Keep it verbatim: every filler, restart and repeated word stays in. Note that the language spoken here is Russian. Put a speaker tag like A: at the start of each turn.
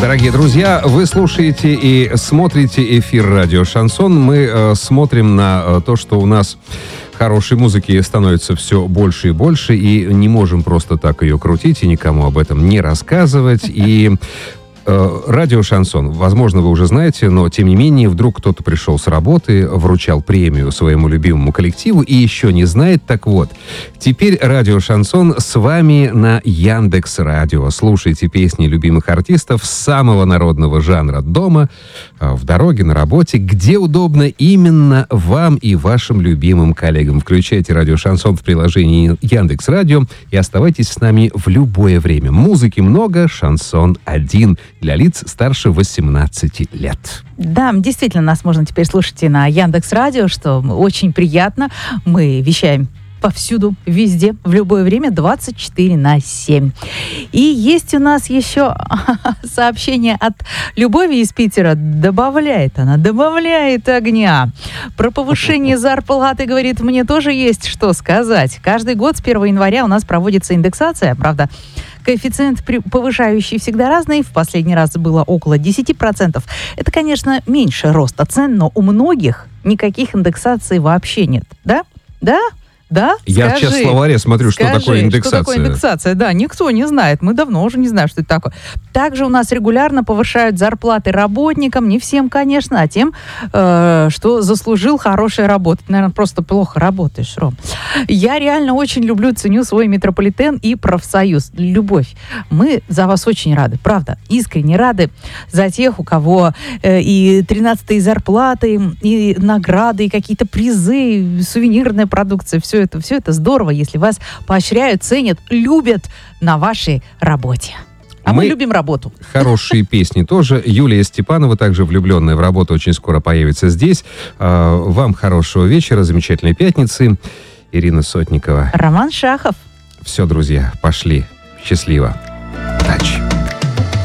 A: Дорогие друзья, вы слушаете и смотрите эфир радио «Шансон». Мы э, смотрим на э, то, что у нас хорошей музыки становится все больше и больше, и не можем просто так ее крутить и никому об этом не рассказывать. И радио «Шансон», возможно, вы уже знаете, но, тем не менее, вдруг кто-то пришел с работы, вручал премию своему любимому коллективу и еще не знает. Так вот, теперь радио «Шансон» с вами на Яндекс.Радио. Слушайте песни любимых артистов самого народного жанра дома, в дороге, на работе, где удобно именно вам и вашим любимым коллегам. Включайте радио «Шансон» в приложении Яндекс.Радио и оставайтесь с нами в любое время. Музыки много, шансон один. Для лиц старше восемнадцати лет.
B: Да, действительно, нас можно теперь слушать и на Яндекс.Радио, что очень приятно. Мы вещаем повсюду, везде, в любое время, двадцать четыре на семь. И есть у нас еще сообщение от Любови из Питера. Добавляет она, добавляет огня. Про повышение зарплаты, говорит, мне тоже есть что сказать. Каждый год с первого января у нас проводится индексация, правда, коэффициент повышающий всегда разный. В последний раз было около десять процентов. Это, конечно, меньше роста цен, но у многих никаких индексаций вообще нет. Да? Да? Да?
A: Я
B: Скажи,
A: сейчас в словаре смотрю, что
B: скажи,
A: такое индексация.
B: Что такое индексация? Да, никто не знает. Мы давно уже не знаем, что это такое. Также у нас регулярно повышают зарплаты работникам. Не всем, конечно, а тем, э, что заслужил хорошей работы. Ты, наверное, просто плохо работаешь, Ром. Я реально очень люблю, ценю свой метрополитен и профсоюз. Любовь, мы за вас очень рады, правда. Искренне рады за тех, у кого э, и тринадцатые зарплаты, и награды, и какие-то призы, и сувенирная продукция. Все это, все это здорово, если вас поощряют, ценят, любят на вашей работе. А мы, мы любим работу.
A: Хорошие песни тоже. Юлия Степанова, также влюбленная в работу, очень скоро появится здесь. Вам хорошего вечера, замечательной пятницы. Ирина Сотникова.
B: Роман Шахов.
A: Все, друзья, пошли. Счастливо.